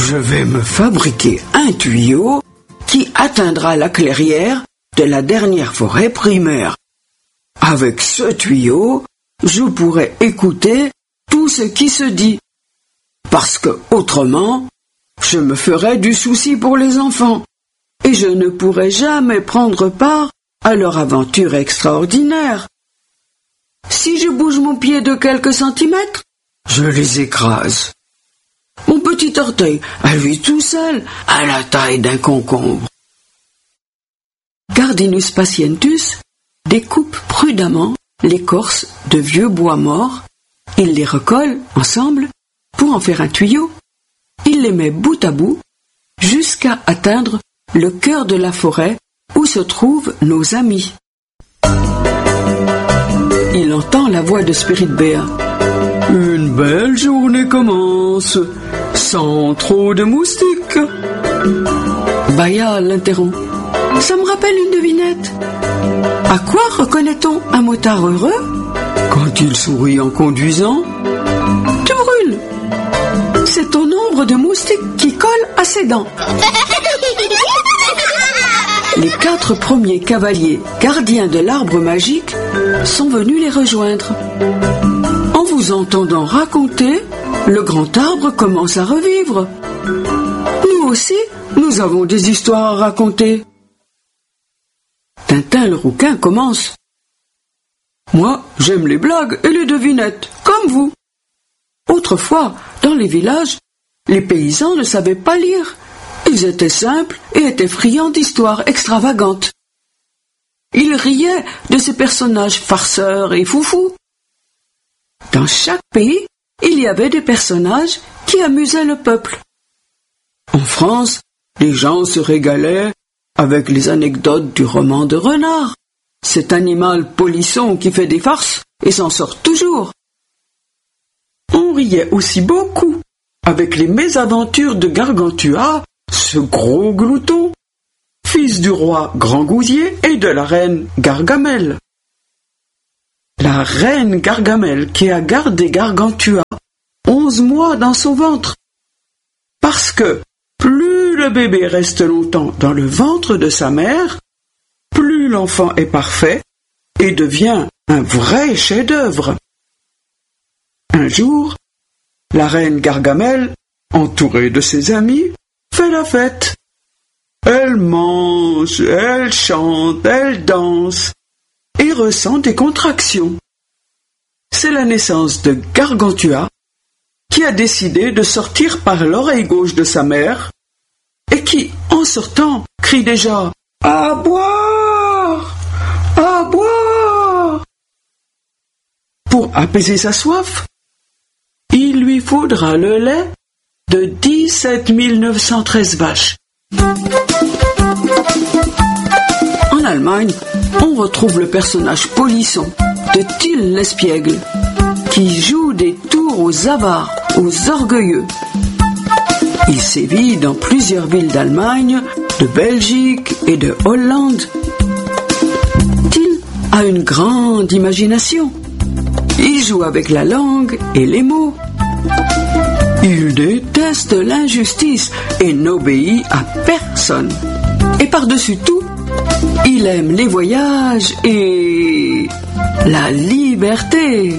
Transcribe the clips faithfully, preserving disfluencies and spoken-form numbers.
Je vais me fabriquer un tuyau qui atteindra la clairière de la dernière forêt primaire. Avec ce tuyau, je pourrai écouter tout ce qui se dit. Parce que, autrement, je me ferais du souci pour les enfants et je ne pourrais jamais prendre part à leur aventure extraordinaire. Si je bouge mon pied de quelques centimètres, je les écrase. Mon petit orteil, à lui tout seul, a la taille d'un concombre. Gardinus patientus découpe prudemment l'écorce de vieux bois morts. Il les recolle ensemble pour en faire un tuyau. Il les met bout à bout jusqu'à atteindre le cœur de la forêt où se trouvent nos amis. Il entend la voix de Spirit Bear. Une belle journée commence, sans trop de moustiques. Baya l'interrompt. Ça me rappelle une devinette. À quoi reconnaît-on un motard heureux? Quand il sourit en conduisant. Tu brûles. C'est ton nombre de moustiques qui colle à ses dents. Les quatre premiers cavaliers gardiens de l'arbre magique sont venus les rejoindre. En vous entendant raconter, le grand arbre commence à revivre. Nous aussi, nous avons des histoires à raconter. Tintin le rouquin commence. Moi, j'aime les blagues et les devinettes, comme vous. Autrefois, dans les villages, les paysans ne savaient pas lire. Ils étaient simples et étaient friands d'histoires extravagantes. Ils riaient de ces personnages farceurs et foufous. Dans chaque pays, il y avait des personnages qui amusaient le peuple. En France, les gens se régalaient avec les anecdotes du roman de Renard, cet animal polisson qui fait des farces et s'en sort toujours. On riait aussi beaucoup avec les mésaventures de Gargantua, ce gros glouton, fils du roi Grand-Gousier et de la reine Gargamelle. La reine Gargamelle qui a gardé Gargantua onze mois dans son ventre. Parce que plus le bébé reste longtemps dans le ventre de sa mère, plus l'enfant est parfait et devient un vrai chef-d'œuvre. Un jour, la reine Gargamelle, entourée de ses amis, fait la fête. Elle mange, elle chante, elle danse et ressent des contractions. C'est la naissance de Gargantua qui a décidé de sortir par l'oreille gauche de sa mère et qui, en sortant, crie déjà « À boire! À boire !» Pour apaiser sa soif, il lui faudra le lait de dix-sept mille neuf cent treize vaches. En Allemagne, on retrouve le personnage polisson de Till l'espiègle, qui joue des tours aux avares, aux orgueilleux. Il sévit dans plusieurs villes d'Allemagne, de Belgique et de Hollande. Till a une grande imagination. Il joue avec la langue et les mots. Il déteste l'injustice et n'obéit à personne. Et par-dessus tout, il aime les voyages et la liberté.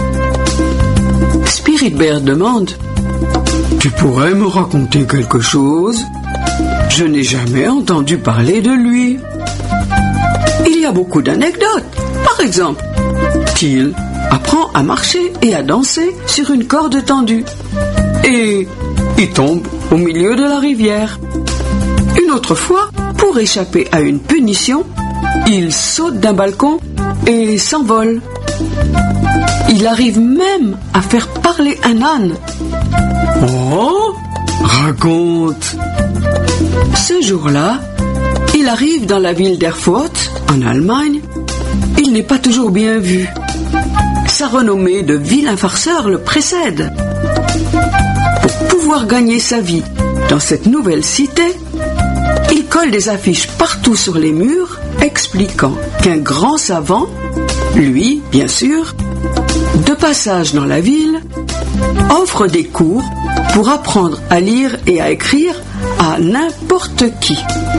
Spirit Bear demande « Tu pourrais me raconter quelque chose? Je n'ai jamais entendu parler de lui. » Il y a beaucoup d'anecdotes. Par exemple, Till apprend à marcher et à danser sur une corde tendue. Et il tombe au milieu de la rivière. Une autre fois, pour échapper à une punition, il saute d'un balcon et s'envole. Il arrive même à faire parler un âne. Oh, raconte! Ce jour-là, il arrive dans la ville d'Erfurt, en Allemagne. Il n'est pas toujours bien vu. Sa renommée de vilain farceur le précède. Pour pouvoir gagner sa vie dans cette nouvelle cité, il colle des affiches partout sur les murs expliquant qu'un grand savant, lui, bien sûr, de passage dans la ville, offre des cours pour apprendre à lire et à écrire à n'importe qui.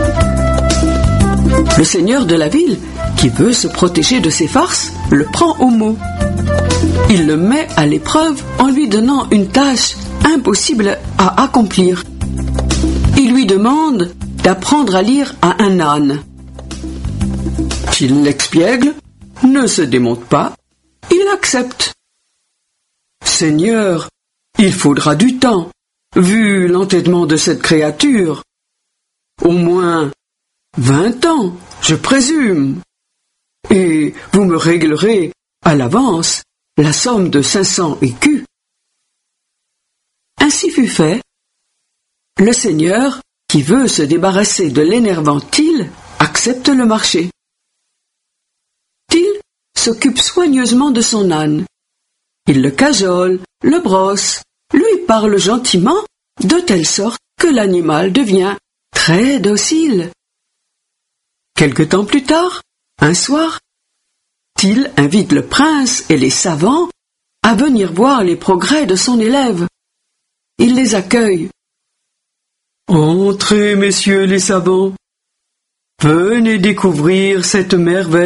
Le seigneur de la ville, qui veut se protéger de ces farces, le prend au mot. Il le met à l'épreuve en lui donnant une tâche impossible à accomplir. Il lui demande d'apprendre à lire à un âne. Till l'espiègle ne se démonte pas, il accepte. Seigneur, il faudra du temps, vu l'entêtement de cette créature. Au moins vingt ans, je présume. Et vous me réglerez à l'avance la somme de cinq cents écus. Ainsi fut fait. Le seigneur, qui veut se débarrasser de l'énervant Till, accepte le marché. Till s'occupe soigneusement de son âne. Il le cajole, le brosse, lui parle gentiment, de telle sorte que l'animal devient très docile. Quelque temps plus tard, un soir, Till invite le prince et les savants à venir voir les progrès de son élève. Il les accueille. « Entrez, messieurs les savants, venez découvrir cette merveille. »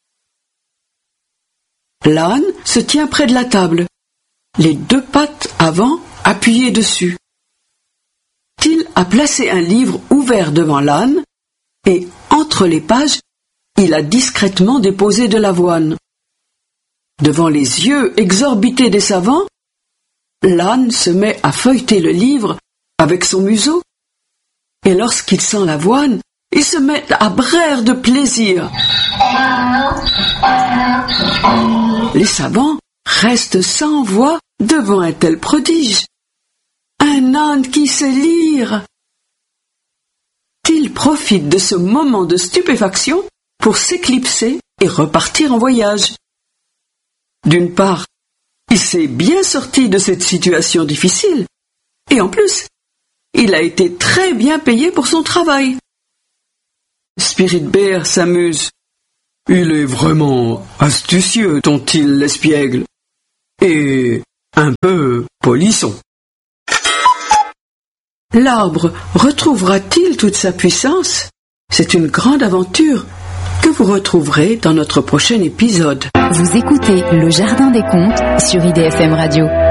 L'âne se tient près de la table, les deux pattes avant appuyées dessus. Till a placé un livre ouvert devant l'âne et, entre les pages, il a discrètement déposé de l'avoine. Devant les yeux exorbités des savants, l'âne se met à feuilleter le livre avec son museau, et lorsqu'il sent l'avoine, il se met à braire de plaisir. Les savants restent sans voix devant un tel prodige. Un âne qui sait lire! Till profite de ce moment de stupéfaction pour s'éclipser et repartir en voyage. D'une part, il s'est bien sorti de cette situation difficile, et en plus, il a été très bien payé pour son travail. Spirit Bear s'amuse. Il est vraiment astucieux, ton Till l'espiègle, et un peu polisson. L'arbre retrouvera-t-il toute sa puissance? C'est une grande aventure que vous retrouverez dans notre prochain épisode. Vous écoutez Le Jardin des Contes sur I D F M Radio.